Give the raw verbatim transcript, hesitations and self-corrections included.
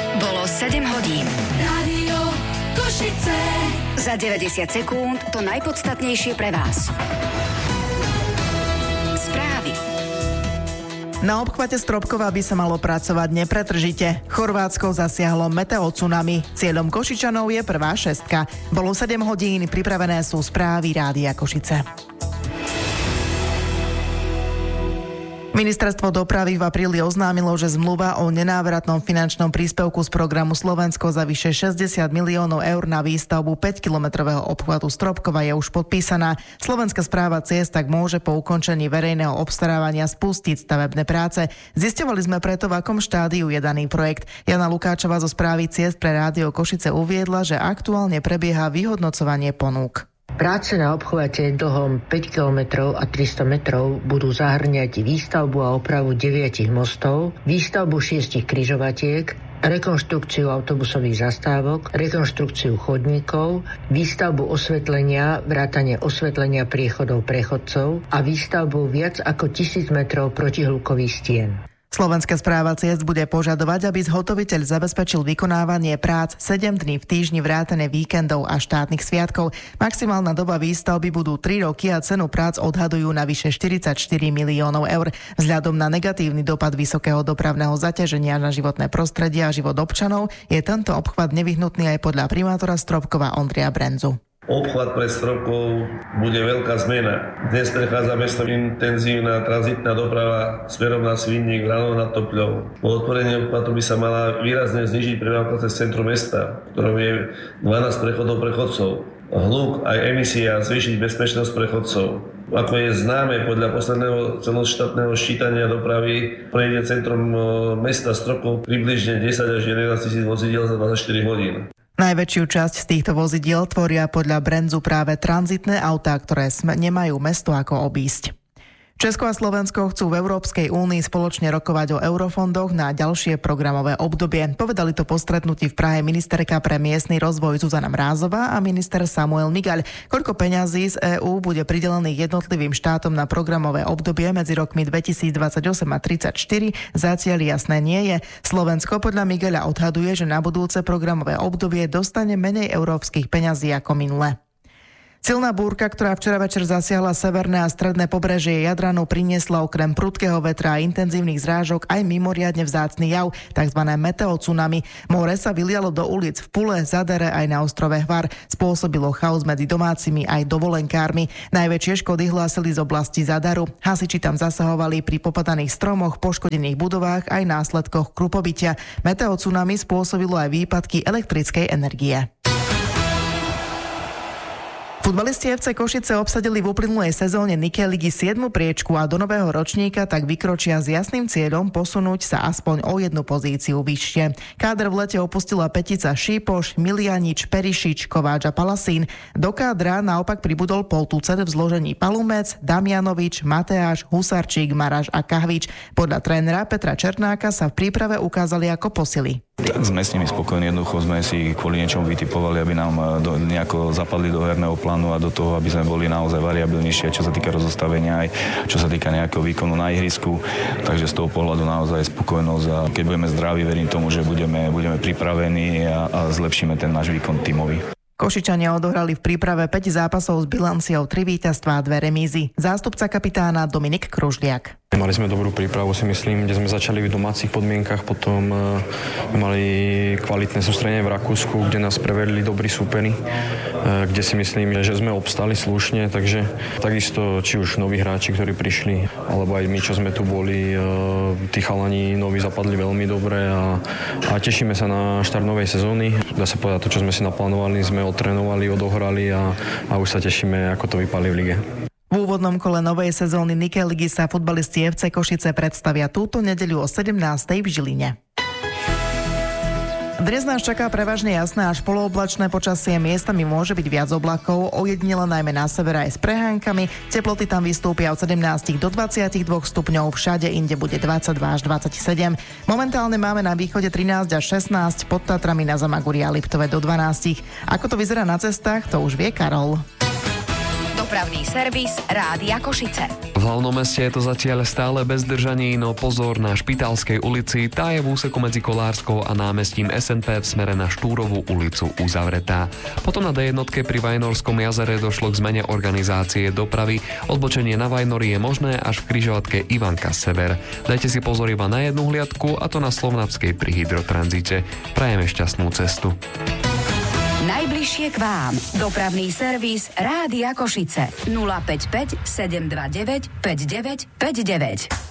Bolo sedem hodín. Rádio Košice. Za deväťdesiat sekúnd to najpodstatnejšie pre vás. Správy. Na obchvate Stropkova by sa malo pracovať nepretržite. Chorvátsko zasiahlo meteotsunami. Cieľom Košičanov je prvá šestka. Bolo sedem hodín, pripravené sú správy Rádia Košice. Ministerstvo dopravy v apríli oznámilo, že zmluva o nenávratnom finančnom príspevku z programu Slovensko za vyše šesťdesiat miliónov eur na výstavbu päťkilometrového obchvatu Stropkova je už podpísaná. Slovenská správa ciest tak môže po ukončení verejného obstarávania spustiť stavebné práce. Zisťovali sme preto, v akom štádiu je daný projekt. Jana Lukáčová zo správy ciest pre Rádio Košice uviedla, že aktuálne prebieha vyhodnocovanie ponúk. Práce na obchvate dlhom päť kilometrov a tristo metrov budú zahŕňať výstavbu a opravu deviatich mostov, výstavbu šiestich križovatiek, rekonštrukciu autobusových zastávok, rekonštrukciu chodníkov, výstavbu osvetlenia, vrátane osvetlenia priechodov prechodcov a výstavbu viac ako tisíc metrov protihlukových stien. Slovenská správa ciest bude požadovať, aby zhotoviteľ zabezpečil vykonávanie prác sedem dní v týždni vrátane víkendov a štátnych sviatkov. Maximálna doba výstavby budú tri roky a cenu prác odhadujú na vyše štyridsaťštyri miliónov eur. Vzhľadom na negatívny dopad vysokého dopravného zaťaženia na životné prostredie a život občanov je tento obchvat nevyhnutný aj podľa primátora Stropkova Ondreja Brenzu. Obchvat pre Stropkov bude veľká zmena. Dnes prechádza mestom intenzívna tranzitná doprava smerom na Svinník, Vranov nad Topľou. Po otvorení obchvatu by sa mala výrazne znížiť premávka cez centrum mesta, v ktorom je dvanásť prechodov pre chodcov. Hluk aj emisia zvýšiť bezpečnosť pre chodcov. Ako je známe, podľa posledného celoštátneho ščítania dopravy prejde centrum mesta Stropkov približne desať až jedenásť tisíc vozidiel za dvadsaťštyri hodín. Najväčšiu časť z týchto vozidiel tvoria podľa Brenzu práve tranzitné autá, ktoré nemajú mesto ako obísť. Česko a Slovensko chcú v Európskej únii spoločne rokovať o eurofondoch na ďalšie programové obdobie. Povedali to po stretnutí v Prahe ministerka pre miestny rozvoj Zuzana Mrázová a minister Samuel Migaľ. Koľko peňazí z EÚ bude pridelených jednotlivým štátom na programové obdobie medzi rokmi dvetisícdvadsaťosem a tridsaťštyri, zatiaľ jasné nie je. Slovensko podľa Migaľa odhaduje, že na budúce programové obdobie dostane menej európskych peňazí ako minule. Silná búrka, ktorá včera večer zasiahla severné a stredné pobrežie Jadranu, priniesla okrem prudkého vetra a intenzívnych zrážok aj mimoriadne vzácny jav, tzv. Meteotsunami. More sa vylialo do ulic v Pule, Zadere aj na ostrove Hvar. Spôsobilo chaos medzi domácimi aj dovolenkármi. Najväčšie škody hlásili z oblasti Zadaru. Hasiči tam zasahovali pri popadaných stromoch, poškodených budovách aj následkoch krupobytia. Meteotsunami spôsobilo aj výpadky elektrickej energie. Futbalisti ef cé Košice obsadili v uplynulej sezóne Nike ligy siedmu priečku a do nového ročníka tak vykročia s jasným cieľom posunúť sa aspoň o jednu pozíciu vyššie. Káder v lete opustila petica Šípoš, Milianič, Perišič, Kováč a Palasín. Do kádra naopak pribudol Poltúcer v zložení Palumec, Damianovič, Mateáš, Husarčík, Maraš a Kahvič. Podľa trénera Petra Černáka sa v príprave ukázali ako posily. Tak sme s nimi spokojní, jednoducho sme si kvôli niečomu vytipovali, aby nám do, nejako zapadli do herného plánu a do toho, aby sme boli naozaj variabilnejšie, čo sa týka rozostavenia aj čo sa týka nejakého výkonu na ihrisku. Takže z toho pohľadu naozaj spokojnosť a keď budeme zdraví, verím tomu, že budeme, budeme pripravení a, a zlepšíme ten náš výkon tímový. Košičania odohrali v príprave päť zápasov s bilanciou tri víťazstvá a dve remízy. Zástupca kapitána Dominik Kružliak. Mali sme dobrú prípravu, si myslím, kde sme začali v domácich podmienkach, potom uh, mali kvalitné sústredenie v Rakúsku, kde nás prevedli dobrí súperi, uh, kde si myslím, že sme obstali slušne, takže takisto či už noví hráči, ktorí prišli, alebo aj my, čo sme tu boli, uh, tí chalani noví zapadli veľmi dobre a, a tešíme sa na štart novej sezóny. Dá sa povedať, to, čo sme si naplánovali, sme otrénovali, odohrali a, a už sa tešíme, ako to vypálí v lige. V úvodnom kole novej sezóny Nike ligy sa futbalisti ef cé Košice predstavia túto nedeľu o sedemnástej v Žiline. Dnes nás čaká prevažne jasné až polooblačné počasie, miestami môže byť viac oblakov, ojedinele najmä na severe aj s prehánkami. Teploty tam vystúpia od sedemnásť do dvadsaťdva stupňov, všade inde bude dvadsaťdva až dvadsaťsedem. Momentálne máme na východe trinásť až šestnásť, pod Tatrami na Zamaguri a Liptove do dvanásť. Ako to vyzerá na cestách, to už vie Karol. Dopravný servis Rádia Košice. V hlavnom meste je to zatiaľ stále bez držaní, no pozor na Špitálskej ulici, tá je v úseku medzi Kolárskou a námestím es en pé v smere na Štúrovú ulicu uzavretá. Potom na dé jednotke pri Vajnorskom jazere došlo k zmene organizácie dopravy. Odbočenie na Vajnory je možné až v križovatke Ivanka Sever. Dajte si pozor iba na jednu hliadku, a to na Slovnavskej pri Hydrotranzite. Prajeme šťastnú cestu. Najbližšie k vám. Dopravný servis Rádia Košice. nula päť päť sedem dva deväť päť deväť päť deväť.